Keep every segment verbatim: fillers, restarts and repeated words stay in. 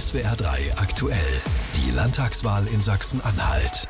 S W R drei aktuell. Die Landtagswahl in Sachsen-Anhalt.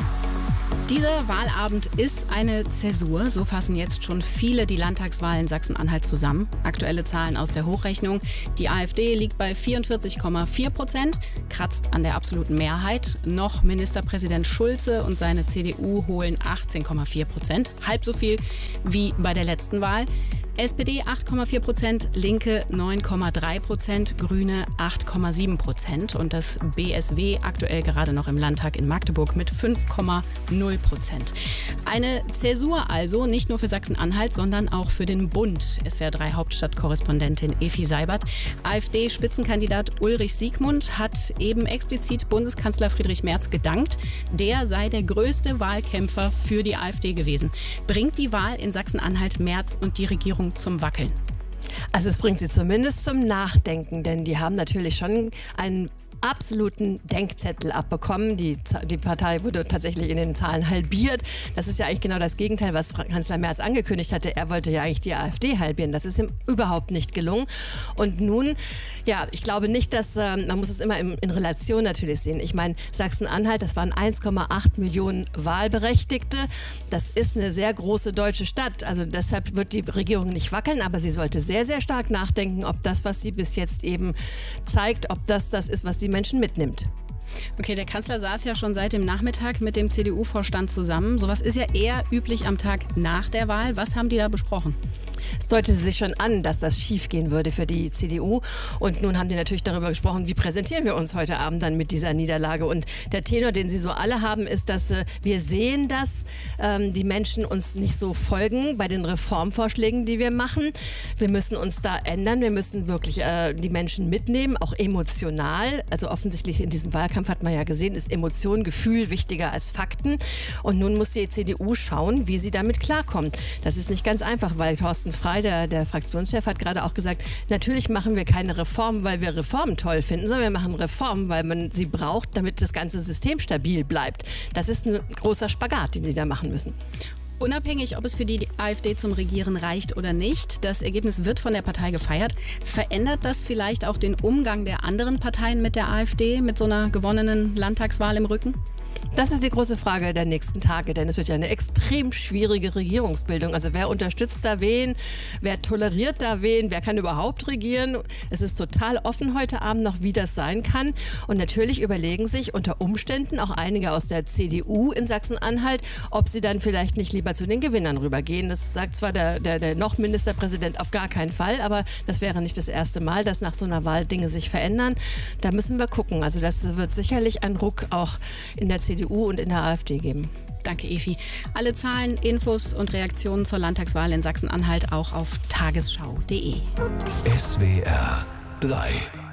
Dieser Wahlabend ist eine Zäsur. So fassen jetzt schon viele die Landtagswahl in Sachsen-Anhalt zusammen. Aktuelle Zahlen aus der Hochrechnung. Die AfD liegt bei vierundvierzig Komma vier Prozent, kratzt an der absoluten Mehrheit. Noch Ministerpräsident Schulze und seine C D U holen achtzehn Komma vier Prozent. Halb so viel wie bei der letzten Wahl. S P D acht Komma vier Prozent, Linke neun Komma drei Prozent, Grüne acht Komma sieben Prozent und das B S W aktuell gerade noch im Landtag in Magdeburg mit fünf Komma null Prozent. Eine Zäsur also, nicht nur für Sachsen-Anhalt, sondern auch für den Bund. S W R drei Hauptstadtkorrespondentin Evi Seibert. AfD-Spitzenkandidat Ulrich Siegmund hat eben explizit Bundeskanzler Friedrich Merz gedankt. Der sei der größte Wahlkämpfer für die AfD gewesen. Bringt die Wahl in Sachsen-Anhalt Merz und die Regierung zum Wackeln? Also es bringt sie zumindest zum Nachdenken, denn die haben natürlich schon einen absoluten Denkzettel abbekommen. Die, die Partei wurde tatsächlich in den Zahlen halbiert. Das ist ja eigentlich genau das Gegenteil, was Kanzler Merz angekündigt hatte. Er wollte ja eigentlich die AfD halbieren. Das ist ihm überhaupt nicht gelungen. Und nun, ja, ich glaube nicht, dass, äh, man muss es immer in, in Relation natürlich sehen. Ich meine, Sachsen-Anhalt, das waren eins Komma acht Millionen Wahlberechtigte. Das ist eine sehr große deutsche Stadt. Also deshalb wird die Regierung nicht wackeln, aber sie sollte sehr, sehr stark nachdenken, ob das, was sie bis jetzt eben zeigt, ob das das ist, was die Menschen mitnimmt. Okay, der Kanzler saß ja schon seit dem Nachmittag mit dem C D U-Vorstand zusammen. Sowas ist ja eher üblich am Tag nach der Wahl. Was haben die da besprochen? Es deutete sich schon an, dass das schiefgehen würde für die C D U. Und nun haben die natürlich darüber gesprochen, wie präsentieren wir uns heute Abend dann mit dieser Niederlage. Und der Tenor, den sie so alle haben, ist, dass äh, wir sehen, dass ähm, die Menschen uns nicht so folgen bei den Reformvorschlägen, die wir machen. Wir müssen uns da ändern. Wir müssen wirklich äh, die Menschen mitnehmen, auch emotional. Also offensichtlich in diesem Wahlkampf hat man ja gesehen, ist Emotion, Gefühl wichtiger als Fakten. Und nun muss die C D U schauen, wie sie damit klarkommt. Das ist nicht ganz einfach, weil Thorsten Frey, der, der Fraktionschef, hat gerade auch gesagt, natürlich machen wir keine Reformen, weil wir Reformen toll finden, sondern wir machen Reformen, weil man sie braucht, damit das ganze System stabil bleibt. Das ist ein großer Spagat, den sie da machen müssen. Unabhängig, ob es für die AfD zum Regieren reicht oder nicht, das Ergebnis wird von der Partei gefeiert. Verändert das vielleicht auch den Umgang der anderen Parteien mit der AfD, mit so einer gewonnenen Landtagswahl im Rücken? Das ist die große Frage der nächsten Tage, denn es wird ja eine extrem schwierige Regierungsbildung. Also wer unterstützt da wen, wer toleriert da wen, wer kann überhaupt regieren? Es ist total offen heute Abend noch, wie das sein kann. Und natürlich überlegen sich unter Umständen auch einige aus der C D U in Sachsen-Anhalt, ob sie dann vielleicht nicht lieber zu den Gewinnern rübergehen. Das sagt zwar der, der, der noch Ministerpräsident auf gar keinen Fall, aber das wäre nicht das erste Mal, dass nach so einer Wahl Dinge sich verändern. Da müssen wir gucken. Also das wird sicherlich einen Ruck auch in der C D U und in der AfD geben. Danke, Evi. Alle Zahlen, Infos und Reaktionen zur Landtagswahl in Sachsen-Anhalt auch auf tagesschau punkt de. S W R drei